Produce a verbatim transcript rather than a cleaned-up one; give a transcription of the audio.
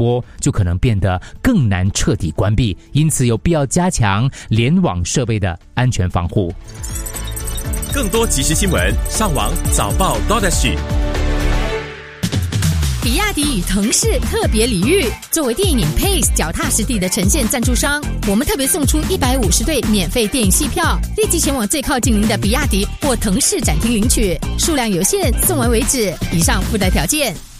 就可能变得更难彻底关闭，因此有必要加强联网设备的安全防护。 更多即时新闻，上网早报 .dot.sg。 比亚迪与腾势特别礼遇，作为电影 Pace 脚踏实地的呈现赞助商，我们特别送出一百五十对免费电影戏票，立即前往最靠近您的比亚迪或腾势展厅领取，数量有限，送完为止。以上附带条件。